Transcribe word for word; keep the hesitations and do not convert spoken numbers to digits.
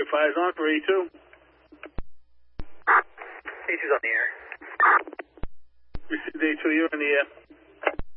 Fire's on for A two. A two's on the air. Received A two, you're in the air.